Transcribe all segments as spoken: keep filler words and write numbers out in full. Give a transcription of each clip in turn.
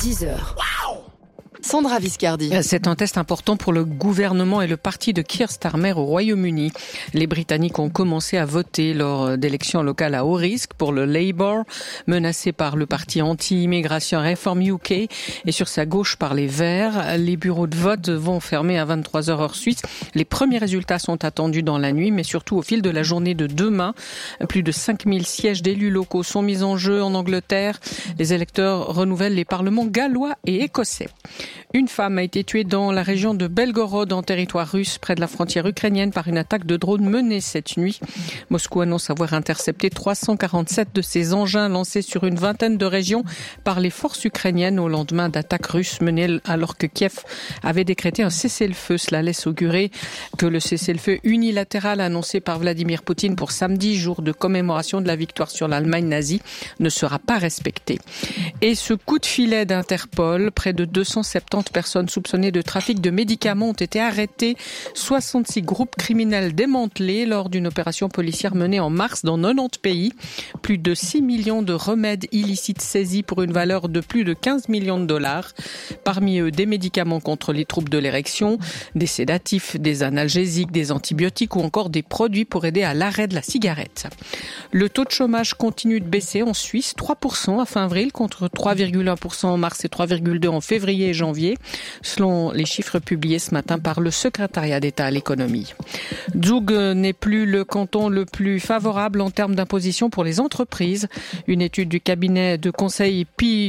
dix heures. Sandra Viscardi. C'est un test important pour le gouvernement et le parti de Keir Starmer au Royaume-Uni. Les Britanniques ont commencé à voter lors d'élections locales à haut risque pour le Labour, menacé par le parti anti-immigration Reform U K et sur sa gauche par les Verts. Les bureaux de vote vont fermer à vingt-trois heures heure suisse. Les premiers résultats sont attendus dans la nuit, mais surtout au fil de la journée de demain. Plus de cinq mille sièges d'élus locaux sont mis en jeu en Angleterre. Les électeurs renouvellent les parlements gallois et écossais. Une femme a été tuée dans la région de Belgorod, en territoire russe, près de la frontière ukrainienne, par une attaque de drone menée cette nuit. Moscou annonce avoir intercepté trois cent quarante-sept de ces engins lancés sur une vingtaine de régions par les forces ukrainiennes au lendemain d'attaques russes menées alors que Kiev avait décrété un cessez-le-feu. Cela laisse augurer que le cessez-le-feu unilatéral annoncé par Vladimir Poutine pour samedi, jour de commémoration de la victoire sur l'Allemagne nazie, ne sera pas respecté. Et ce coup de filet d'Interpol, près de deux cent soixante-dix personnes soupçonnées de trafic de médicaments ont été arrêtées. soixante-six groupes criminels démantelés lors d'une opération policière menée en mars dans quatre-vingt-dix pays. Plus de six millions de remèdes illicites saisis pour une valeur de plus de quinze millions de dollars. Parmi eux, des médicaments contre les troubles de l'érection, des sédatifs, des analgésiques, des antibiotiques ou encore des produits pour aider à l'arrêt de la cigarette. Le taux de chômage continue de baisser en Suisse, trois pour cent à fin avril contre trois virgule un pour cent en mars et trois virgule deux pour cent en février et janvier, selon les chiffres publiés ce matin par le secrétariat d'État à l'économie. Zug n'est plus le canton le plus favorable en termes d'imposition pour les entreprises. Une étude du cabinet de conseil P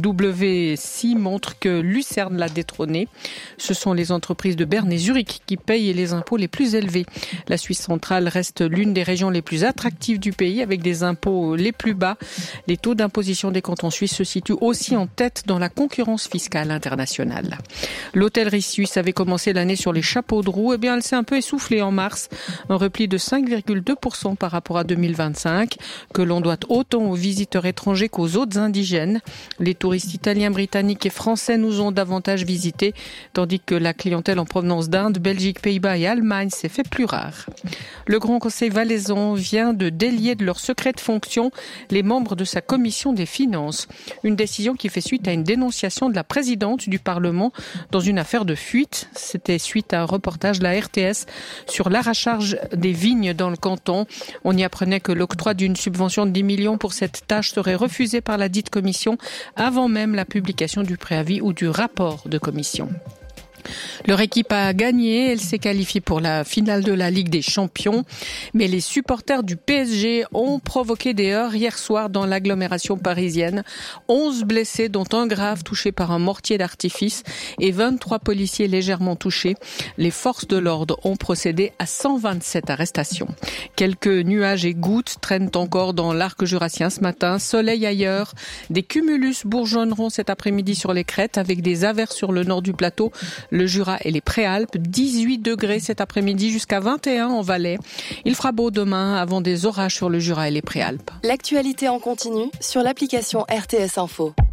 W C montre que Lucerne l'a détrôné. Ce sont les entreprises de Berne et Zurich qui payent les impôts les plus élevés. La Suisse centrale reste l'une des régions les plus attractives du pays avec des impôts les plus bas. Les taux d'imposition des cantons suisses se situent aussi en tête dans la concurrence fiscale internationale. L'hôtellerie suisse avait commencé l'année sur les chapeaux de roue. Eh bien, elle s'est un peu essoufflée en mars. Un repli de cinq virgule deux pour cent par rapport à deux mille vingt-cinq, que l'on doit autant aux visiteurs étrangers qu'aux autres indigènes. Les touristes italiens, britanniques et français nous ont davantage visités, tandis que la clientèle en provenance d'Inde, Belgique, Pays-Bas et Allemagne s'est fait plus rare. Le Grand Conseil valaisan vient de délier de leur secret de fonction les membres de sa commission des finances. Une décision qui fait suite à une dénonciation de la présidente du Parlement dans une affaire de fuite. C'était suite à un reportage de la R T S sur l'arrachage des vignes dans le canton. On y apprenait que l'octroi d'une subvention de dix millions pour cette tâche serait refusé par la dite commission avant même la publication du préavis ou du rapport de commission. Leur équipe a gagné, elle s'est qualifiée pour la finale de la Ligue des Champions. Mais les supporters du P S G ont provoqué des heurts hier soir dans l'agglomération parisienne. onze blessés, dont un grave touché par un mortier d'artifice et vingt-trois policiers légèrement touchés. Les forces de l'ordre ont procédé à cent vingt-sept arrestations. Quelques nuages et gouttes traînent encore dans l'arc jurassien ce matin. Soleil ailleurs. Des cumulus bourgeonneront cet après-midi sur les crêtes avec des averses sur le nord du plateau, le Jura et les Préalpes. dix-huit degrés cet après-midi jusqu'à vingt et un en Valais. Il fera beau demain avant des orages sur le Jura et les Préalpes. L'actualité en continu sur l'application R T S Info.